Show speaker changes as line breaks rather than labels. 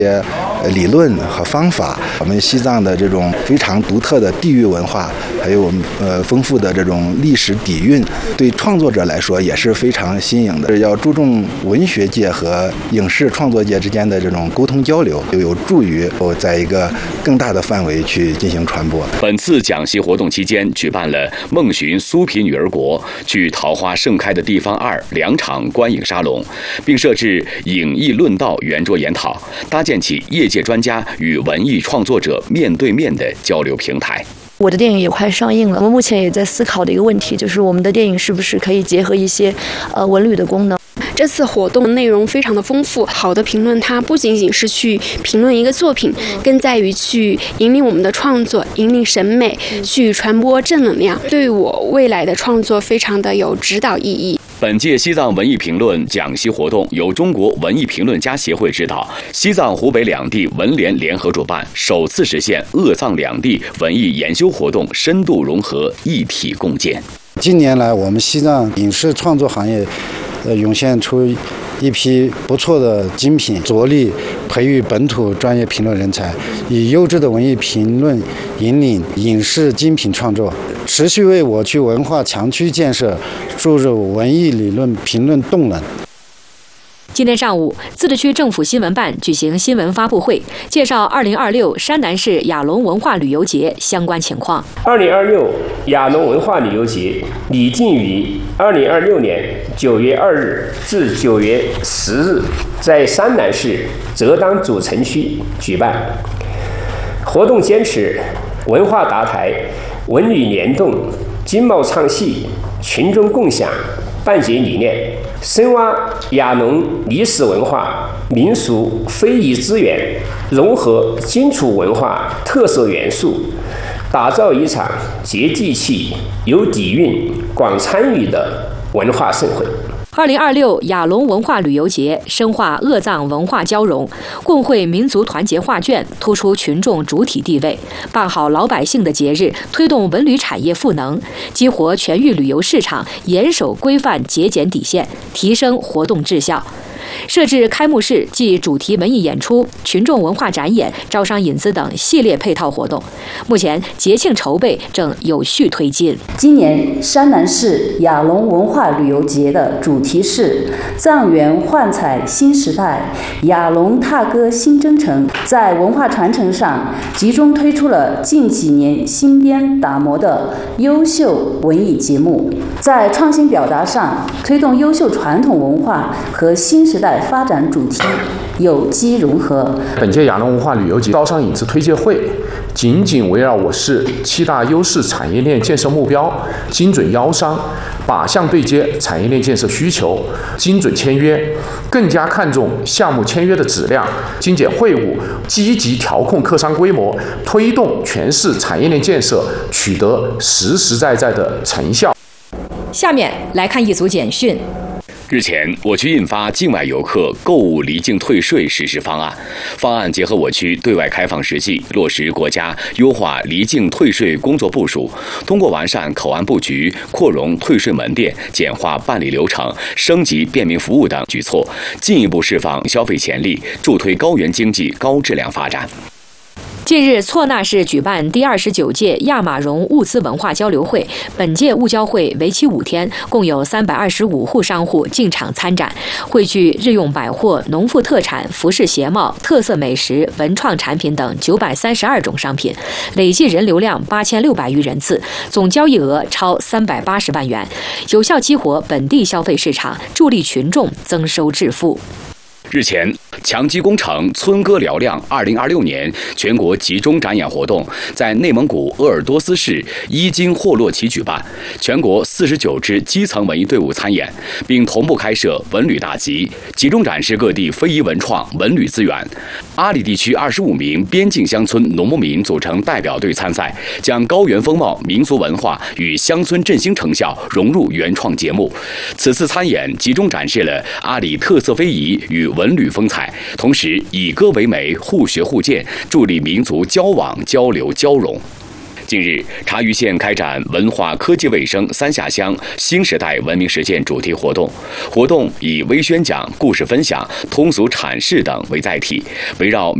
理论和方法，我们西藏的这种非常独特的地域文化，还有我们丰富的这种历史底蕴，对创作者来说也是非常新颖的。要注重文学界和影视创作界之间的这种沟通交流，就有助于在一个更大的范围去进行传播。
本次讲习活动期间，举办了梦寻苏皮女儿国、距桃花盛开的地方22场观影沙龙，并设置影艺论道圆桌研讨，搭建起业界专家与文艺创作者面对面的交流平台。
我的电影也快上映了，我们目前也在思考的一个问题，就是我们的电影是不是可以结合一些文旅的功能。
这次活动内容非常的丰富，好的评论它不仅仅是去评论一个作品，更在于去引领我们的创作，引领审美，去传播正能量，对我未来的创作非常的有指导意义。
本届西藏文艺评论讲习活动由中国文艺评论家协会指导，西藏、湖北两地文联联合主办，首次实现鄂藏两地文艺研修活动深度融合，一体共建。
近年来，我们西藏影视创作行业涌现出一批不错的精品，着力培育本土专业评论人才，以优质的文艺评论引领影视精品创作，持续为我区文化强区建设注入文艺理论评论动能。
今天上午，自治区政府新闻办举行新闻发布会，介绍2026山南市雅龙文化旅游节相关情况。
2026雅龙文化旅游节拟定于2026年9月2日至9月10日在山南市泽当主城区举办。活动坚持文化搭台、文旅联动、经贸唱戏、群众共享办节理念，深挖雅农历史文化、民俗非遗资源，融合荆楚文化特色元素，打造一场接地气、有底蕴、广参与的文化盛会。
2026雅龙文化旅游节深化鄂藏文化交融，共绘民族团结画卷，突出群众主体地位，办好老百姓的节日，推动文旅产业赋能，激活全域旅游市场，严守规范节俭底线，提升活动质效。设置开幕式暨主题文艺演出、群众文化展演、招商引资等系列配套活动。目前节庆筹备正有序推进。
今年山南市雅龙文化旅游节的主题是藏源幻彩新时代，雅龙踏歌新征程。在文化传承上，集中推出了近几年新编打磨的优秀文艺节目。在创新表达上，推动优秀传统文化和新时代发展主题有机融合。
本届雅龙文化旅游节招商引资推介会紧紧围绕我市7大优势产业链建设目标，精准邀商，靶向对接产业链建设需求，精准签约，更加看重项目签约的质量，精简会务，积极调控客商规模，推动全市产业链建设取得实实在在的成效。
下面来看一组简讯。
日前，我区印发境外游客购物离境退税实施方案，方案结合我区对外开放实际，落实国家优化离境退税工作部署，通过完善口岸布局、扩容退税门店、简化办理流程、升级便民服务等举措，进一步释放消费潜力，助推高原经济高质量发展。
近日，错那市举办第29届亚马荣物资文化交流会。本届物交会为期5天，共有325户商户进场参展，汇聚日用百货、农副特产、服饰鞋帽、特色美食、文创产品等932种商品，累计人流量8600余人次，总交易额超380万元，有效激活本地消费市场，助力群众增收致富。
日前，强基工程村歌嘹亮2026年全国集中展演活动在内蒙古鄂尔多斯市伊金霍洛旗举办，全国49支基层文艺队伍参演，并同步开设文旅大集，集中展示各地非遗文创、文旅资源。阿里地区25名边境乡村农牧民组成代表队参赛，将高原风貌、民俗文化与乡村振兴成效融入原创节目。此次参演集中展示了阿里特色非遗与文旅风采，同时以歌为媒，互学互鉴，助力民族交往、交流、交融。 近日，茶余县开展文化科技卫生三下乡新时代文明实践主题活动，活动以微宣讲、故事分享、通俗阐释等为载体，围绕